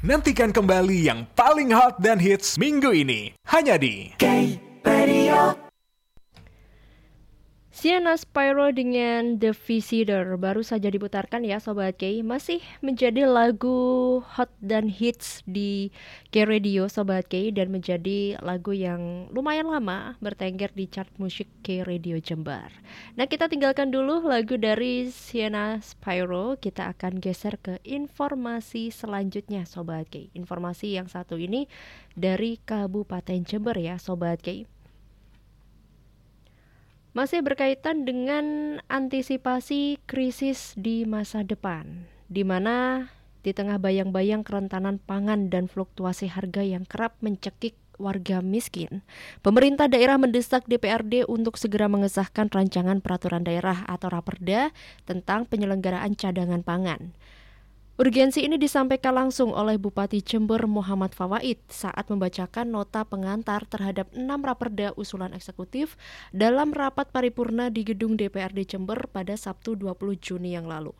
Nantikan kembali yang paling hot dan hits minggu ini. Hanya di K-Radio. Sienna Spyro dengan The Visitor baru saja diputarkan ya Sobat K. Masih menjadi lagu hot dan hits di K-Radio Sobat K. Dan menjadi lagu yang lumayan lama bertengger di chart musik K-Radio Jember. Nah, kita tinggalkan dulu lagu dari Sienna Spyro. Kita akan geser ke informasi selanjutnya Sobat K. Informasi yang satu ini dari Kabupaten Jember ya Sobat K. Masih berkaitan dengan antisipasi krisis di masa depan, di mana di tengah bayang-bayang kerentanan pangan dan fluktuasi harga yang kerap mencekik warga miskin, pemerintah daerah mendesak DPRD untuk segera mengesahkan rancangan peraturan daerah atau Raperda tentang penyelenggaraan cadangan pangan. Urgensi ini disampaikan langsung oleh Bupati Jember Muhammad Fawaid saat membacakan nota pengantar terhadap 6 raperda usulan eksekutif dalam rapat paripurna di gedung DPRD Jember pada Sabtu 20 Juni yang lalu.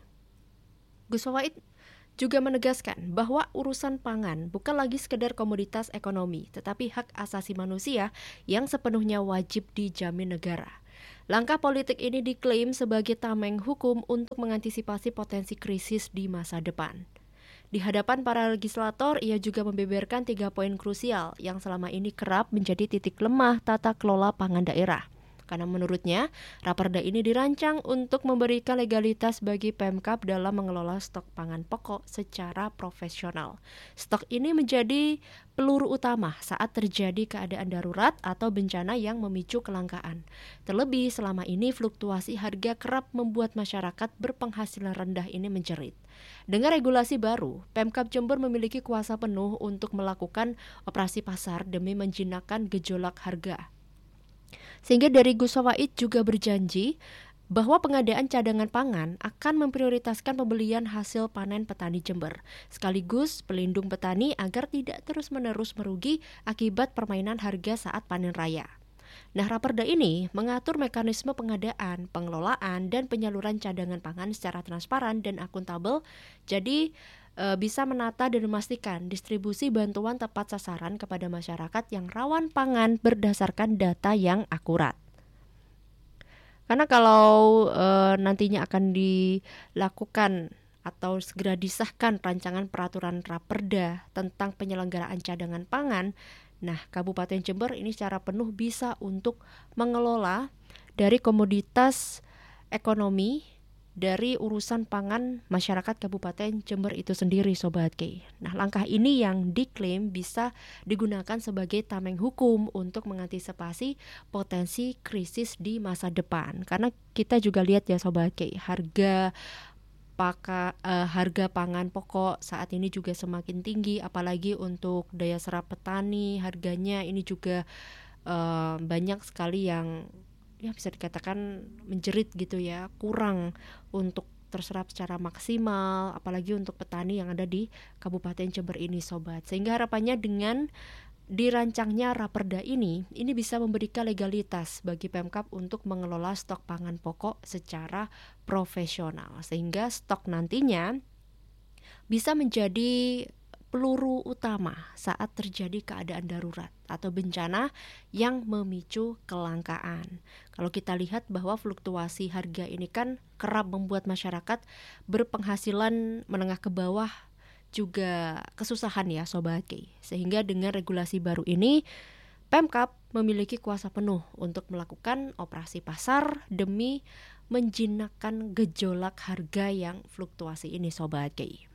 Gus Fawaid juga menegaskan bahwa urusan pangan bukan lagi sekedar komoditas ekonomi, tetapi hak asasi manusia yang sepenuhnya wajib dijamin negara. Langkah politik ini diklaim sebagai tameng hukum untuk mengantisipasi potensi krisis di masa depan. Di hadapan para legislator, ia juga membeberkan 3 poin krusial yang selama ini kerap menjadi titik lemah tata kelola pangan daerah. Karena menurutnya, Raperda ini dirancang untuk memberikan legalitas bagi Pemkab dalam mengelola stok pangan pokok secara profesional. Stok ini menjadi peluru utama saat terjadi keadaan darurat atau bencana yang memicu kelangkaan. Terlebih selama ini fluktuasi harga kerap membuat masyarakat berpenghasilan rendah ini menjerit. Dengan regulasi baru, Pemkab Jember memiliki kuasa penuh untuk melakukan operasi pasar demi menjinakkan gejolak harga. Sehingga dari Gus Fawaid juga berjanji bahwa pengadaan cadangan pangan akan memprioritaskan pembelian hasil panen petani Jember, sekaligus pelindung petani agar tidak terus-menerus merugi akibat permainan harga saat panen raya. Nah, Raperda ini mengatur mekanisme pengadaan, pengelolaan, dan penyaluran cadangan pangan secara transparan dan akuntabel, jadi bisa menata dan memastikan distribusi bantuan tepat sasaran kepada masyarakat yang rawan pangan berdasarkan data yang akurat. Karena kalau nantinya akan dilakukan atau segera disahkan rancangan peraturan Raperda tentang penyelenggaraan cadangan pangan, nah Kabupaten Jember ini secara penuh bisa untuk mengelola dari komoditas ekonomi dari urusan pangan masyarakat Kabupaten Jember itu sendiri Sobat K. Nah, langkah ini yang diklaim bisa digunakan sebagai tameng hukum untuk mengantisipasi potensi krisis di masa depan. Karena kita juga lihat ya Sobat K, harga pangan pokok saat ini juga semakin tinggi, apalagi untuk daya serap petani harganya ini juga banyak sekali yang ya bisa dikatakan menjerit gitu ya, kurang untuk terserap secara maksimal, apalagi untuk petani yang ada di Kabupaten Jember ini Sobat. Sehingga harapannya dengan dirancangnya Raperda ini bisa memberikan legalitas bagi Pemkab untuk mengelola stok pangan pokok secara profesional, sehingga stok nantinya bisa menjadi peluru utama saat terjadi keadaan darurat atau bencana yang memicu kelangkaan. Kalau kita lihat bahwa fluktuasi harga ini kan kerap membuat masyarakat berpenghasilan menengah ke bawah juga kesusahan ya Sobat K. Sehingga dengan regulasi baru ini Pemkab memiliki kuasa penuh untuk melakukan operasi pasar demi menjinakkan gejolak harga yang fluktuasi ini Sobat K.